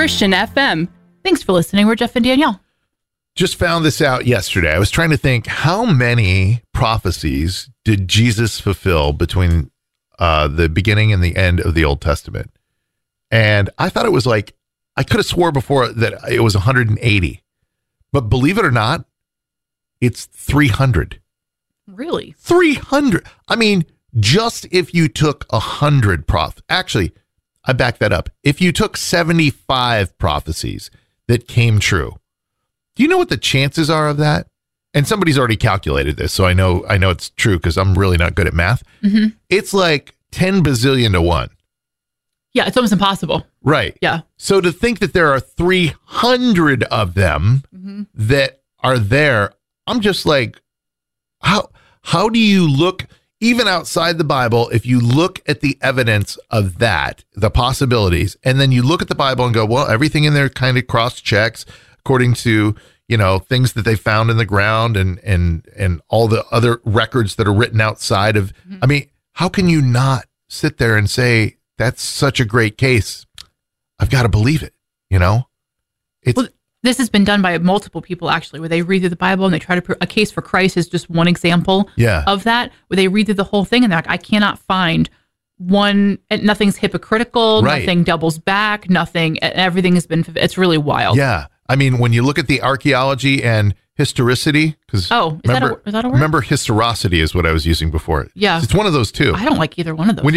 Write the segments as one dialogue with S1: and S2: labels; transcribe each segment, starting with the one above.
S1: Christian FM. Thanks for listening. We're Jeff and Danielle.
S2: Just found this out yesterday. I was trying to think, how many prophecies did Jesus fulfill between the beginning and the end of the Old Testament? And I thought it was like, I could have swore before that it was 180. But believe it or not, it's 300.
S1: Really?
S2: 300. I mean, just if you took 100 actually, I back that up. If you took 75 prophecies that came true, do you know what the chances are of that? And somebody's already calculated this, so I know it's true because I'm really not good at math.
S1: Mm-hmm.
S2: It's like 10 bazillion to 1.
S1: Yeah, it's almost impossible.
S2: Right.
S1: Yeah.
S2: So to think that there are 300 of them that are there, I'm just like, how do you look, even outside the Bible, if you look at the evidence of that, the possibilities, and then you look at the Bible and go, well, everything in there kind of cross checks according to, you know, things that they found in the ground and all the other records that are written outside of, I mean, how can you not sit there and say, that's such a great case? I've got to believe it, you know?
S1: Well, this has been done by multiple people, actually, where they read through the Bible and they try to, a case for Christ is just one example of that, where they read through the whole thing and they're like, I cannot find one, and nothing's hypocritical, nothing doubles back, nothing, everything has been, it's really wild.
S2: Yeah. I mean, when you look at the archaeology and historicity, because
S1: is that a word?
S2: Remember historicity is what I was using before.
S1: Yeah.
S2: It's one of those two.
S1: I don't like either one of those.
S2: When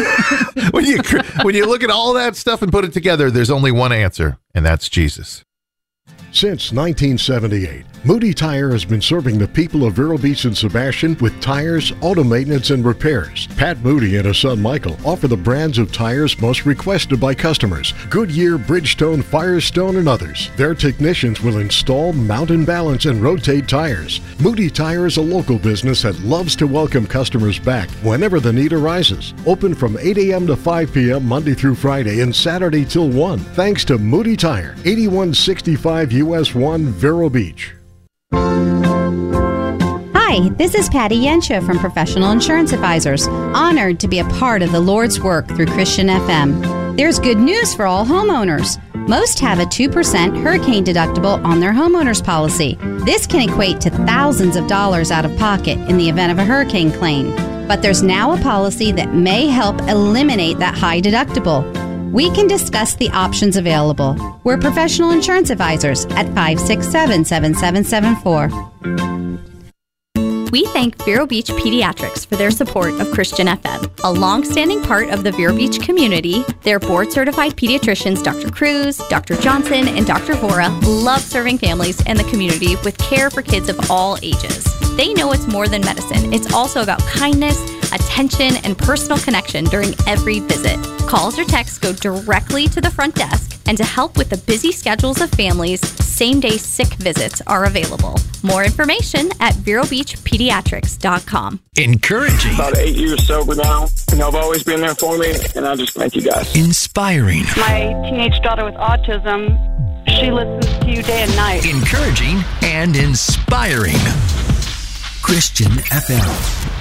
S2: you look at all that stuff and put it together, there's only one answer, and that's Jesus.
S3: Since 1978, Moody Tire has been serving the people of Vero Beach and Sebastian with tires, auto maintenance, and repairs. Pat Moody and his son Michael offer the brands of tires most requested by customers: Goodyear, Bridgestone, Firestone, and others. Their technicians will install, mount and balance, and rotate tires. Moody Tire is a local business that loves to welcome customers back whenever the need arises. Open from 8 a.m. to 5 p.m. Monday through Friday and Saturday till 1. Thanks to Moody Tire, 8165 US 1, Vero Beach.
S4: Hi, this is Patty Yensha from Professional Insurance Advisors, honored to be a part of the Lord's work through Christian FM. There's good news for all homeowners. Most have a 2% hurricane deductible on their homeowner's policy. This can equate to thousands of dollars out of pocket in the event of a hurricane claim. But there's now a policy that may help eliminate that high deductible. We can discuss the options available. We're Professional Insurance Advisors at 567-7774.
S5: We thank Vero Beach Pediatrics for their support of Christian FM. A long-standing part of the Vero Beach community, their board-certified pediatricians Dr. Cruz, Dr. Johnson, and Dr. Vora love serving families and the community with care for kids of all ages. They know it's more than medicine. It's also about kindness, attention, and personal connection during every visit. Calls or texts go directly to the front desk, and to help with the busy schedules of families, same-day sick visits are available. More information at VeroBeachPediatrics.com.
S6: Encouraging.
S7: About 8 years sober now. Y'all have always been there for me, and I just thank you guys.
S6: Inspiring.
S8: My teenage daughter with autism, she listens to you day and night.
S6: Encouraging and inspiring. Christian FM.